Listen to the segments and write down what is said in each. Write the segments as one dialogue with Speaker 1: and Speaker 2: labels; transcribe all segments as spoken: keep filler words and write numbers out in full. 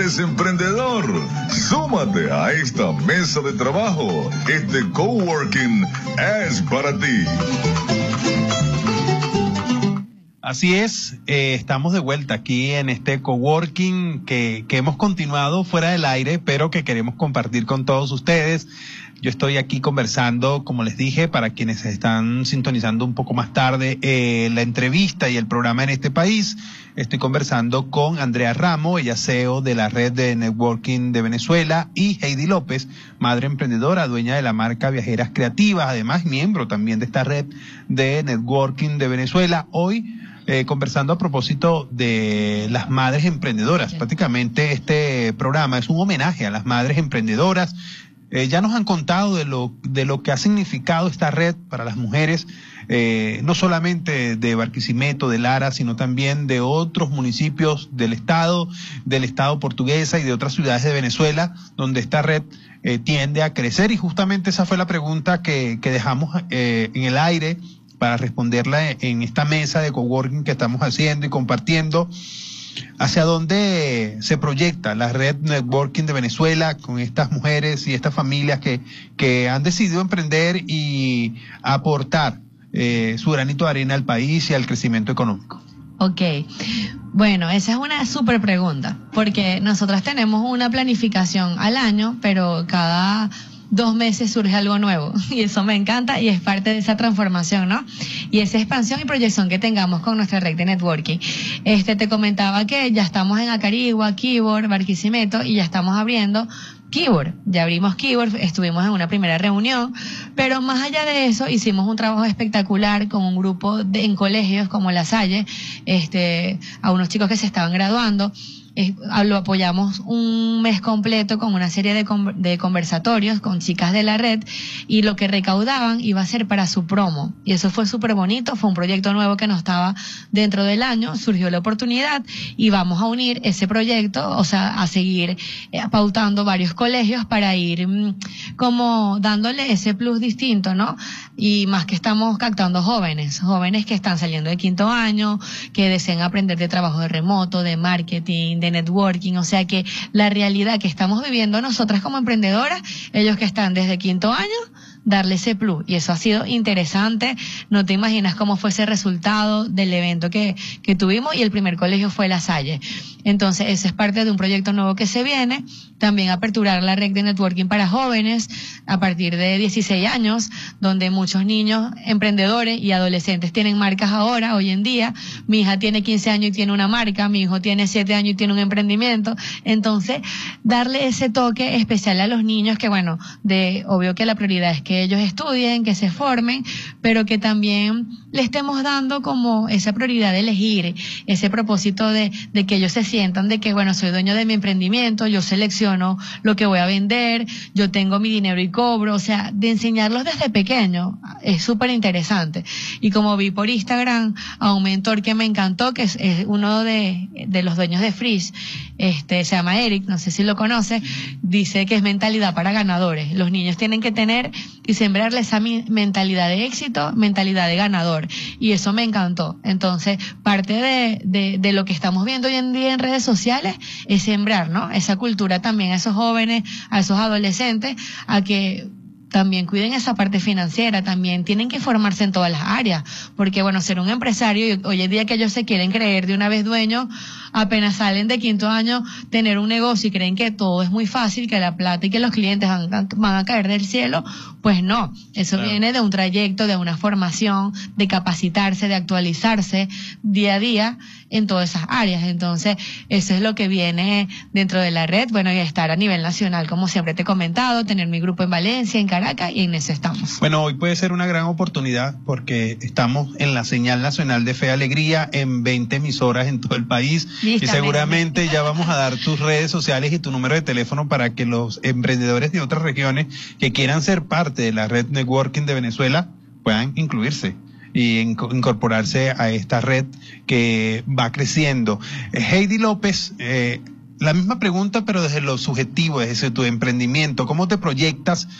Speaker 1: eres emprendedor, súmate a esta mesa de trabajo. Este coworking es para ti.
Speaker 2: Así es, eh, estamos de vuelta aquí en este coworking que, que hemos continuado fuera del aire, pero que queremos compartir con todos ustedes. Yo estoy aquí conversando, como les dije, para quienes están sintonizando un poco más tarde, eh, la entrevista y el programa en este país. Estoy conversando con Andrea Ramos, ella C E O de la Red de Networking de Venezuela, y Heidi López, madre emprendedora, dueña de la marca Viajeras Creativas, además miembro también de esta Red de Networking de Venezuela. Hoy, Eh, conversando a propósito de las madres emprendedoras. Prácticamente este programa es un homenaje a las madres emprendedoras. Eh, ya nos han contado de lo, de lo que ha significado esta red para las mujeres, eh, no solamente de Barquisimeto, de Lara, sino también de otros municipios del estado, del estado portuguesa y de otras ciudades de Venezuela, donde esta red eh, tiende a crecer. Y justamente esa fue la pregunta que, que dejamos eh, en el aire para responderla en esta mesa de coworking que estamos haciendo y compartiendo. ¿Hacia dónde se proyecta la Red Networking de Venezuela con estas mujeres y estas familias que, que han decidido emprender y aportar eh, su granito de arena al país y al crecimiento económico?
Speaker 3: Ok, bueno, esa es una súper pregunta, porque nosotras tenemos una planificación al año, pero cada dos meses surge algo nuevo y eso me encanta y es parte de esa transformación, ¿no? Y esa expansión y proyección que tengamos con nuestra red de networking. Este, te comentaba que ya estamos en Acarigua, Quibor, Barquisimeto y ya estamos abriendo Quibor. Ya abrimos Quibor, estuvimos en una primera reunión, pero más allá de eso hicimos un trabajo espectacular con un grupo de, en colegios como La Salle, este, a unos chicos que se estaban graduando. Eh, lo apoyamos un mes completo con una serie de, con, de conversatorios con chicas de la red y lo que recaudaban iba a ser para su promo y eso fue súper bonito, fue un proyecto nuevo que no estaba dentro del año, surgió la oportunidad y vamos a unir ese proyecto, o sea, a seguir eh, pautando varios colegios para ir mmm, como dándole ese plus distinto, ¿no? Y más que estamos captando jóvenes, jóvenes que están saliendo de quinto año, que desean aprender de trabajo de remoto, de marketing, de networking, o sea que la realidad que estamos viviendo nosotras como emprendedoras, ellos que están desde quinto año, darle ese plus, y eso ha sido interesante, no te imaginas cómo fue ese resultado del evento que, que tuvimos, y el primer colegio fue La Salle. Entonces, eso es parte de un proyecto nuevo que se viene, también aperturar la red de networking para jóvenes a partir de dieciséis años, donde muchos niños emprendedores y adolescentes tienen marcas ahora, hoy en día. Mi hija tiene quince años y tiene una marca, mi hijo tiene siete años y tiene un emprendimiento. Entonces, darle ese toque especial a los niños, que bueno, de obvio que la prioridad es que ellos estudien, que se formen, pero que también le estemos dando como esa prioridad de elegir, ese propósito de, de que ellos se sientan de que, bueno, soy dueño de mi emprendimiento, yo selecciono lo que voy a vender, yo tengo mi dinero y cobro, o sea, de enseñarlos desde pequeño, es súper interesante. Y como vi por Instagram a un mentor que me encantó, que es, es uno de, de los dueños de Freeze, este, se llama Eric, no sé si lo conoce, dice que es mentalidad para ganadores. Los niños tienen que tener y sembrarle esa mentalidad de éxito, mentalidad de ganador, y eso me encantó. Entonces, parte de, de, de lo que estamos viendo hoy en día en redes sociales es sembrar, ¿no? Esa cultura también a esos jóvenes, a esos adolescentes, a que también cuiden esa parte financiera, también tienen que formarse en todas las áreas, porque bueno, ser un empresario, hoy en día que ellos se quieren creer de una vez dueños, apenas salen de quinto año, tener un negocio y creen que todo es muy fácil, que la plata y que los clientes van, van a caer del cielo, pues no, eso claro. Viene de un trayecto, de una formación, de capacitarse, de actualizarse día a día en todas esas áreas. Entonces, eso es lo que viene dentro de la red, bueno, y estar a nivel nacional, como siempre te he comentado, tener mi grupo en Valencia, en Caracas, y en eso estamos.
Speaker 2: Bueno, hoy puede ser una gran oportunidad porque estamos en la señal nacional de Fe y Alegría en veinte emisoras en todo el país. Y seguramente ya vamos a dar tus redes sociales y tu número de teléfono para que los emprendedores de otras regiones que quieran ser parte de la red Networking de Venezuela puedan incluirse y incorporarse a esta red que va creciendo. Heidi López, eh, la misma pregunta, pero desde lo subjetivo, desde tu emprendimiento. ¿Cómo te proyectas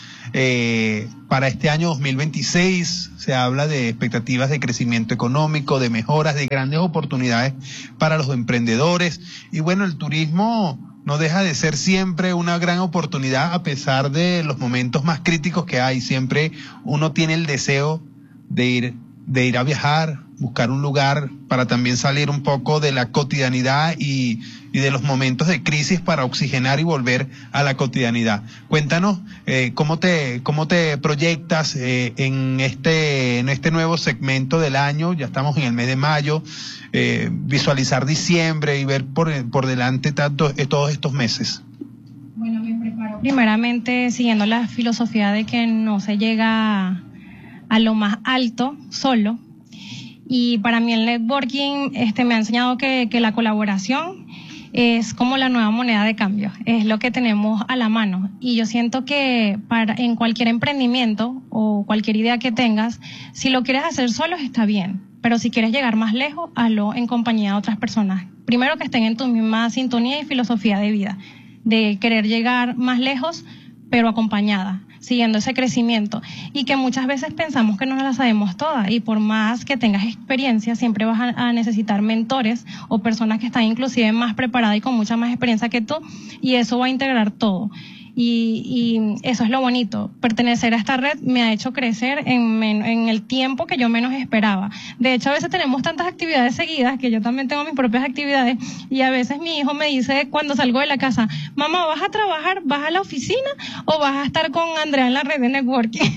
Speaker 2: eh, para este año dos mil veintiséis? Se habla de expectativas de crecimiento económico, de mejoras, de grandes oportunidades para los emprendedores. Y bueno, el turismo no deja de ser siempre una gran oportunidad a pesar de los momentos más críticos que hay. Siempre uno tiene el deseo de ir, de ir a viajar, buscar un lugar para también salir un poco de la cotidianidad y, y de los momentos de crisis para oxigenar y volver a la cotidianidad. Cuéntanos eh, cómo te cómo te proyectas eh, en este en este nuevo segmento del año. Ya estamos en el mes de mayo, eh, visualizar diciembre y ver por por delante tanto eh, todos estos meses.
Speaker 4: Bueno, me preparo primeramente siguiendo la filosofía de que no se llega a lo más alto solo. Y para mí el networking este, me ha enseñado que, que la colaboración es como la nueva moneda de cambio, es lo que tenemos a la mano. Y yo siento que para, en cualquier emprendimiento o cualquier idea que tengas, si lo quieres hacer solo está bien, pero si quieres llegar más lejos, hazlo en compañía de otras personas. Primero que estén en tu misma sintonía y filosofía de vida, de querer llegar más lejos, pero acompañada, siguiendo ese crecimiento, y que muchas veces pensamos que no la sabemos todas, y por más que tengas experiencia, siempre vas a, a necesitar mentores o personas que están inclusive más preparadas y con mucha más experiencia que tú, y eso va a integrar todo. Y, y eso es lo bonito. Pertenecer a esta red me ha hecho crecer en, en, en el tiempo que yo menos esperaba. De hecho, a veces tenemos tantas actividades seguidas, que yo también tengo mis propias actividades, y a veces mi hijo me dice cuando salgo de la casa: mamá, ¿vas a trabajar? ¿Vas a la oficina? ¿O vas a estar con Andrea en la red de networking?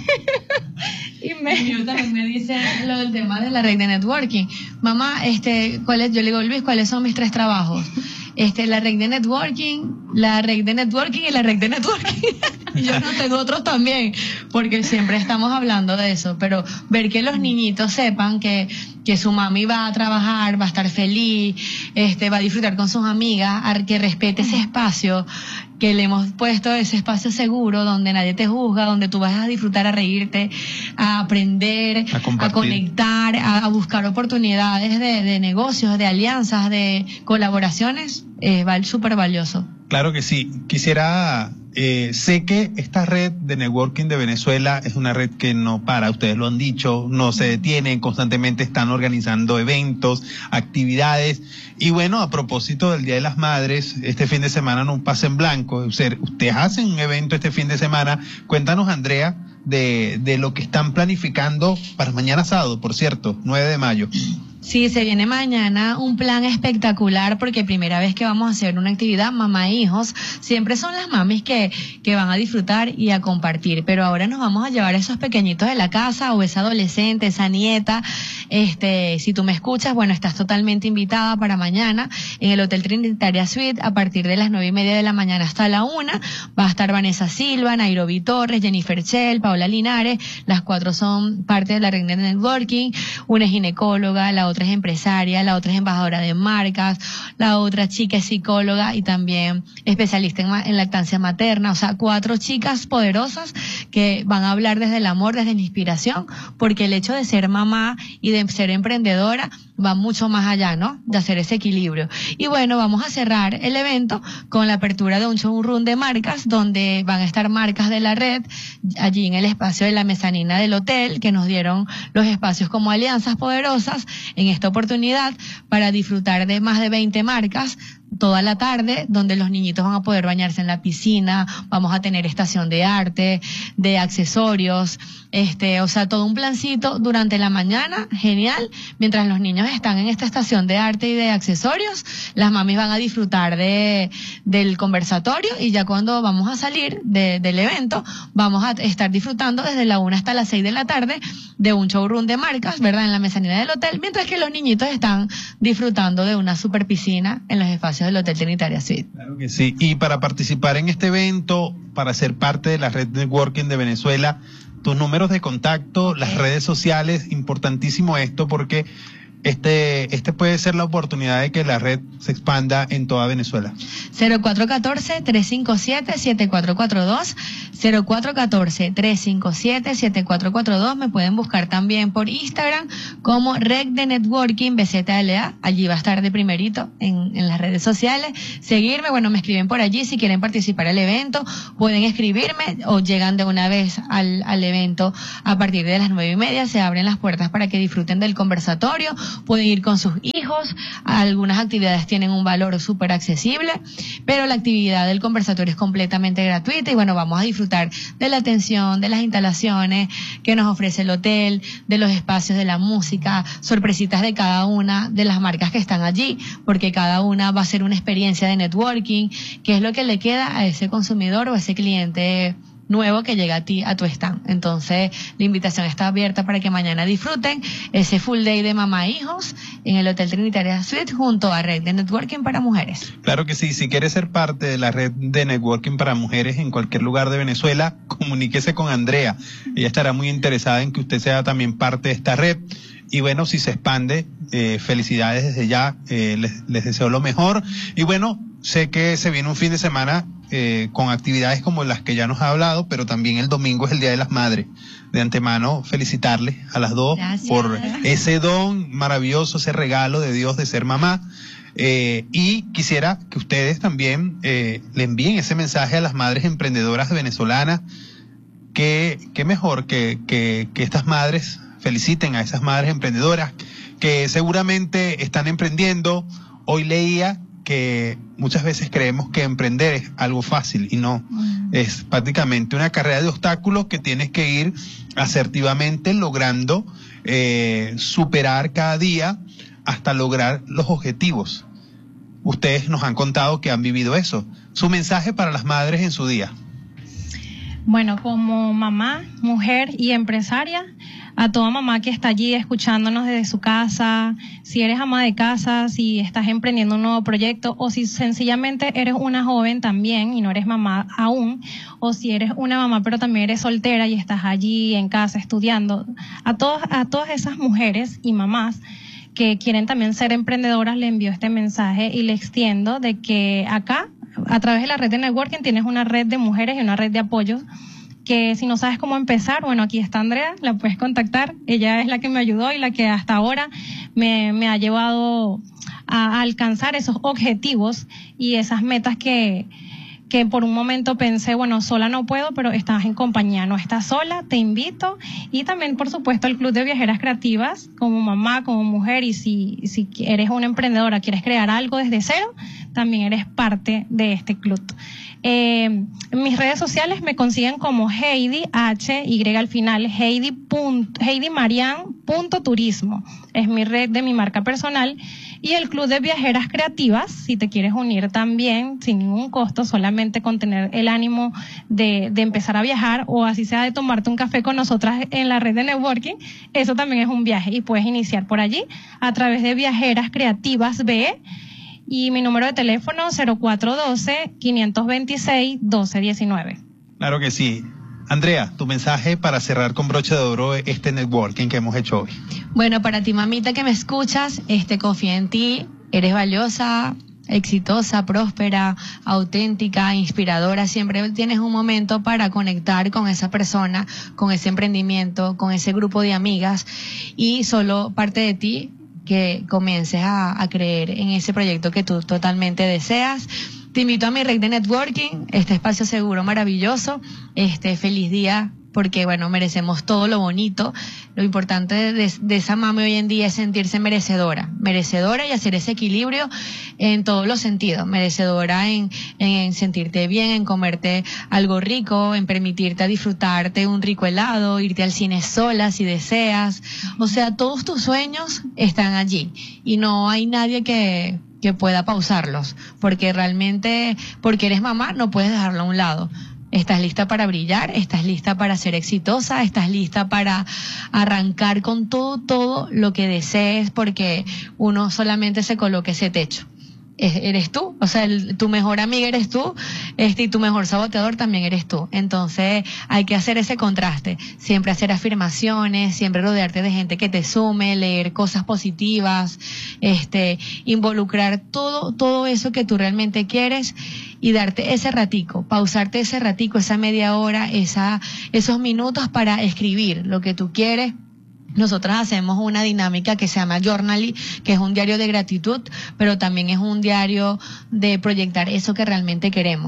Speaker 3: Y me... Yo también me dice lo del tema de la red de networking. Mamá, este, ¿cuál es? Yo le digo: Luis, ¿cuáles son mis tres trabajos? Este, la red de networking, la red de networking y la red de networking. Y yo no tengo otros también, porque siempre estamos hablando de eso. Pero ver que los niñitos sepan que, que su mami va a trabajar, va a estar feliz, este, va a disfrutar con sus amigas, que respete ese espacio, que le hemos puesto ese espacio seguro donde nadie te juzga, donde tú vas a disfrutar, a reírte, a aprender, a, a conectar, a, a buscar oportunidades de, de negocios, de alianzas, de colaboraciones, es eh, súper valioso.
Speaker 2: Claro que sí. Quisiera, eh, sé que esta red de networking de Venezuela es una red que no para, ustedes lo han dicho, no se detienen, constantemente están organizando eventos, actividades. Y bueno, a propósito del Día de las Madres, este fin de semana no pasa en blanco. Ustedes, ustedes hacen un evento este fin de semana. Cuéntanos, Andrea, de, de lo que están planificando para mañana sábado, por cierto, nueve de mayo.
Speaker 3: Sí, se viene mañana un plan espectacular, porque primera vez que vamos a hacer una actividad mamá e hijos. Siempre son las mamis que, que van a disfrutar y a compartir, pero ahora nos vamos a llevar a esos pequeñitos de la casa, o esa adolescente, esa nieta. Este, si tú me escuchas, bueno, estás totalmente invitada para mañana en el Hotel Trinitaria Suite a partir de las nueve y media de la mañana hasta la una. Va a estar Vanessa Silva, Nairobi Torres, Jennifer Chell, Paola Linares. Las cuatro son parte de la red de networking. Una es ginecóloga, la otra es empresaria, la otra es embajadora de marcas, la otra chica es psicóloga y también especialista en, en lactancia materna. O sea, cuatro chicas poderosas que van a hablar desde el amor, desde la inspiración, porque el hecho de ser mamá y de ser emprendedora va mucho más allá, ¿no? De hacer ese equilibrio. Y bueno, vamos a cerrar el evento con la apertura de un showroom de marcas, donde van a estar marcas de la red, allí en el espacio de la mezanina del hotel, que nos dieron los espacios como alianzas poderosas en esta oportunidad, para disfrutar de más de veinte marcas toda la tarde, donde los niñitos van a poder bañarse en la piscina. Vamos a tener estación de arte, de accesorios, este, o sea, todo un plancito durante la mañana, genial. Mientras los niños están en esta estación de arte y de accesorios, las mamis van a disfrutar de del conversatorio, y ya cuando vamos a salir de, del evento, vamos a estar disfrutando desde la una hasta las seis de la tarde de un showroom de marcas, ¿verdad?, en la mezanina del hotel, mientras que los niñitos están disfrutando de una super piscina en los espacios del Hotel Trinitaria Suite.
Speaker 2: Claro que sí. Y para participar en este evento, para ser parte de la red networking de Venezuela, tus números de contacto, okay, las redes sociales, importantísimo esto, porque este este puede ser la oportunidad de que la red se expanda en toda Venezuela.
Speaker 3: cero cuatro uno cuatro, tres cinco siete, siete cuatro cuatro dos, cero cuatro uno cuatro, tres cinco siete, siete cuatro cuatro dos. Me pueden buscar también por Instagram como Red de Networking B Z L A. Allí va a estar de primerito en, en las redes sociales. Seguirme, bueno, me escriben por allí si quieren participar del evento. Pueden escribirme o llegan de una vez al, al evento a partir de las nueve y media. Se abren las puertas para que disfruten del conversatorio. pueden ir con sus hijos. Algunas actividades tienen un valor súper accesible, pero la actividad del conversatorio es completamente gratuita y bueno, vamos a disfrutar de la atención, de las instalaciones que nos ofrece el hotel, de los espacios de la música, sorpresitas de cada una de las marcas que están allí, porque cada una va a ser una experiencia de networking, que es lo que le queda a ese consumidor o a ese cliente nuevo que llega a ti, a tu stand. Entonces, la invitación está abierta para que mañana disfruten ese full day de mamá e hijos en el Hotel Trinitaria Suite junto a Red de Networking para Mujeres.
Speaker 2: Claro que sí, si quiere ser parte de la Red de Networking para Mujeres en cualquier lugar de Venezuela, comuníquese con Andrea. Ella estará muy interesada en que usted sea también parte de esta red. Y bueno, si se expande, eh, felicidades desde ya, eh, les, les deseo lo mejor. Y bueno, sé que se viene un fin de semana eh, con actividades como las que ya nos ha hablado, pero también el domingo es el Día de las Madres. De antemano, felicitarles a las dos
Speaker 3: Gracias.
Speaker 2: Por ese don maravilloso, ese regalo de Dios de ser mamá. Eh, y quisiera que ustedes también eh, le envíen ese mensaje a las madres emprendedoras venezolanas, que, que mejor que, que, que estas madres feliciten a esas madres emprendedoras que seguramente están emprendiendo. Hoy leía que muchas veces creemos que emprender es algo fácil y no, mm. es prácticamente una carrera de obstáculos que tienes que ir asertivamente logrando eh, superar cada día hasta lograr los objetivos. Ustedes nos han contado que han vivido eso. Su mensaje para las madres en su día.
Speaker 4: Bueno, como mamá, mujer y empresaria, a toda mamá que está allí escuchándonos desde su casa, si eres ama de casa, si estás emprendiendo un nuevo proyecto o si sencillamente eres una joven también y no eres mamá aún, o si eres una mamá pero también eres soltera y estás allí en casa estudiando, a todas, a todas esas mujeres y mamás que quieren también ser emprendedoras, le envío este mensaje y le extiendo de que acá, a través de la red de networking, tienes una red de mujeres y una red de apoyo que si no sabes cómo empezar, bueno, aquí está Andrea, la puedes contactar. Ella es la que me ayudó y la que hasta ahora me, me ha llevado a, a alcanzar esos objetivos y esas metas que, que por un momento pensé, bueno, sola no puedo, pero estás en compañía, no estás sola, te invito. Y también, por supuesto, el Club de Viajeras Creativas, como mamá, como mujer, y si, si eres una emprendedora, quieres crear algo desde cero, también eres parte de este club. Eh, en mis redes sociales me consiguen como Heidi, H, Y al final, Heidi, punto, Heidi Marian punto turismo. Es mi red de mi marca personal. Y el Club de Viajeras Creativas, si te quieres unir también, sin ningún costo, solamente con tener el ánimo de, de empezar a viajar, o así sea de tomarte un café con nosotras en la red de networking, eso también es un viaje y puedes iniciar por allí a través de Viajeras Creativas B E. Y mi número de teléfono cero cuatro uno dos, cinco dos seis, uno dos uno nueve.
Speaker 2: Claro que sí. Andrea, tu mensaje para cerrar con broche de oro este networking que hemos hecho hoy.
Speaker 3: Bueno, para ti, mamita, que me escuchas, este, confía en ti, eres valiosa, exitosa, próspera, auténtica, inspiradora. Siempre tienes un momento para conectar con esa persona, con ese emprendimiento, con ese grupo de amigas, y solo parte de ti que comiences a, a creer en ese proyecto que tú totalmente deseas. Te invito a mi red de networking, este espacio seguro maravilloso. Este, feliz día, porque bueno, merecemos todo lo bonito. Lo importante de, de, de esa mami hoy en día es sentirse merecedora, merecedora y hacer ese equilibrio en todos los sentidos. Merecedora en, en sentirte bien, en comerte algo rico, en permitirte disfrutarte un rico helado, irte al cine sola si deseas. O sea, todos tus sueños están allí y no hay nadie que que pueda pausarlos, porque realmente, porque eres mamá, no puedes dejarlo a un lado. Estás lista para brillar, estás lista para ser exitosa, estás lista para arrancar con todo, todo lo que desees, porque uno solamente se coloca ese techo. Eres tú, o sea, el, tu mejor amiga eres tú, este, y tu mejor saboteador también eres tú. Entonces hay que hacer ese contraste, siempre hacer afirmaciones, siempre rodearte de gente que te sume, leer cosas positivas, este, involucrar todo, todo eso que tú realmente quieres y darte ese ratico, pausarte ese ratico, esa media hora, esa, esos minutos para escribir lo que tú quieres. Nosotras hacemos una dinámica que se llama Journaly, que es un diario de gratitud, pero también es un diario de proyectar eso que realmente queremos.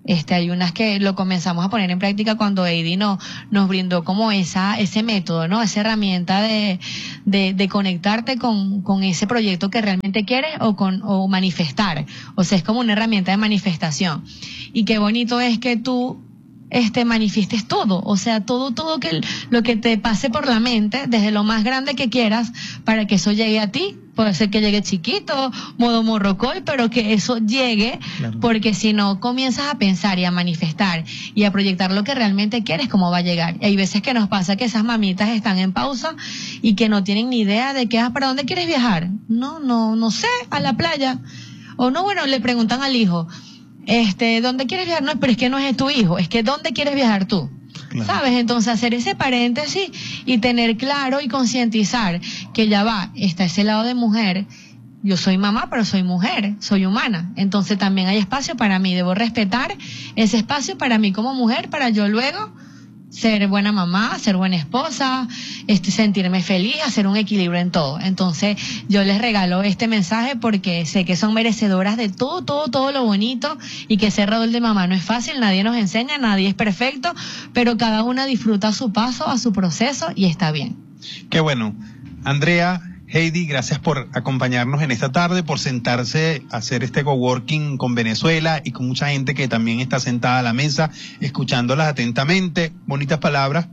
Speaker 3: Este, hay unas que lo comenzamos a poner en práctica cuando Heidi no, nos brindó como esa, ese método, ¿no? Esa herramienta de, de, de conectarte con, con ese proyecto que realmente quieres o con, o manifestar. O sea, es como una herramienta de manifestación. Y qué bonito es que tú, este, manifiestes todo. O sea, todo, todo que, lo que te pase por la mente, desde lo más grande que quieras, para que eso llegue a ti. Puede ser que llegue chiquito, modo morrocoy, pero que eso llegue, claro. Porque si no comienzas a pensar y a manifestar y a proyectar lo que realmente quieres, ¿cómo va a llegar? Y hay veces que nos pasa que esas mamitas están en pausa y que no tienen ni idea de que, ah, ¿para dónde quieres viajar? No, no, no sé, a la playa. O no, bueno, le preguntan al hijo, este, ¿dónde quieres viajar? No, pero es que no es tu hijo, es que ¿dónde quieres viajar tú? Claro. ¿Sabes? Entonces hacer ese paréntesis y tener claro y concientizar que ya va, está ese lado de mujer, yo soy mamá, pero soy mujer, soy humana, entonces también hay espacio para mí, debo respetar ese espacio para mí como mujer, para yo luego ser buena mamá, ser buena esposa, este, sentirme feliz, hacer un equilibrio en todo. Entonces yo les regalo este mensaje porque sé que son merecedoras de todo, todo, todo lo bonito, y que ser rol de mamá no es fácil, nadie nos enseña, nadie es perfecto, pero cada una disfruta a su paso, a su proceso, y está bien.
Speaker 2: Qué bueno. Andrea, Heidi, gracias por acompañarnos en esta tarde, por sentarse a hacer este coworking con Venezuela y con mucha gente que también está sentada a la mesa, escuchándolas atentamente. Bonitas palabras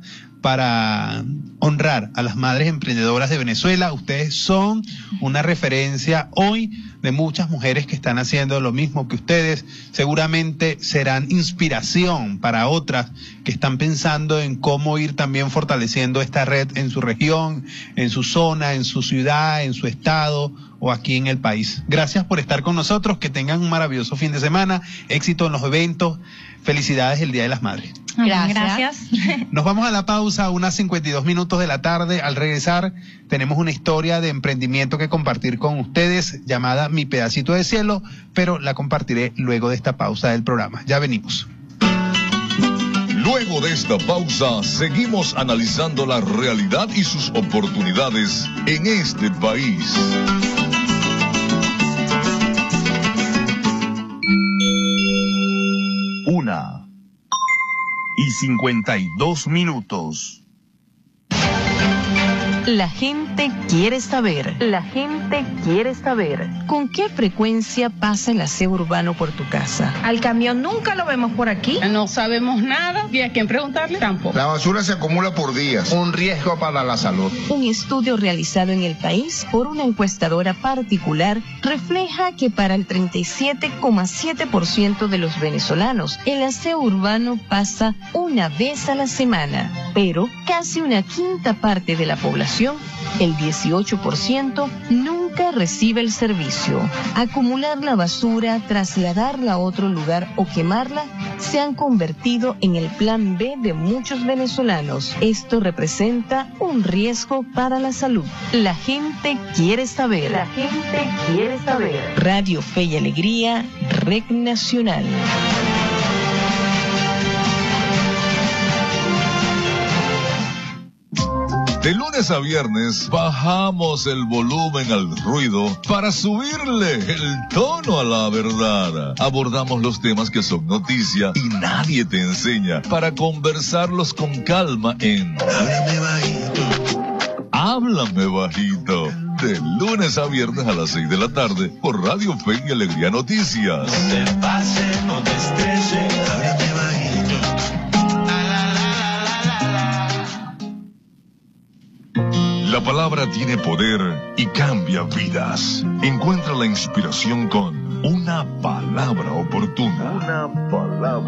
Speaker 2: para honrar a las madres emprendedoras de Venezuela. Ustedes son una referencia hoy de muchas mujeres que están haciendo lo mismo que ustedes. Seguramente serán inspiración para otras que están pensando en cómo ir también fortaleciendo esta red en su región, en su zona, en su ciudad, en su estado o aquí en el país. Gracias por estar con nosotros, que tengan un maravilloso fin de semana, éxito en los eventos, felicidades el Día de las Madres.
Speaker 4: Gracias. Gracias.
Speaker 2: Nos vamos a la pausa, unas cincuenta y dos minutos de la tarde. Al regresar tenemos una historia de emprendimiento que compartir con ustedes llamada Mi Pedacito de Cielo, pero la compartiré luego de esta pausa del programa. Ya venimos.
Speaker 1: Luego de esta pausa, seguimos analizando la realidad y sus oportunidades en este país.
Speaker 5: Una y cincuenta y dos minutos.
Speaker 6: La gente quiere saber. La gente quiere saber. ¿Con qué frecuencia pasa el aseo urbano por tu casa?
Speaker 7: Al camión nunca lo vemos por aquí.
Speaker 8: No sabemos nada y a quién preguntarle tampoco.
Speaker 9: La basura se acumula por días. Un riesgo para la salud.
Speaker 6: Un estudio realizado en el país por una encuestadora particular refleja que para el treinta y siete coma siete por ciento de los venezolanos el aseo urbano pasa una vez a la semana, pero casi una quinta parte de la población, el dieciocho por ciento, nunca recibe el servicio. Acumular la basura, trasladarla a otro lugar o quemarla se han convertido en el plan B de muchos venezolanos. Esto representa un riesgo para la salud. La gente quiere saber.
Speaker 7: La gente quiere saber.
Speaker 6: Radio Fe y Alegría, Red Nacional.
Speaker 1: De lunes a viernes bajamos el volumen al ruido para subirle el tono a la verdad. Abordamos los temas que son noticia y nadie te enseña para conversarlos con calma en Háblame Bajito. Háblame Bajito. De lunes a viernes a las seis de la tarde por Radio Fe y Alegría Noticias.
Speaker 10: No te pase, no te estrese, háblame bajito.
Speaker 1: La palabra tiene poder y cambia vidas. Encuentra la inspiración con una palabra oportuna. Una palabra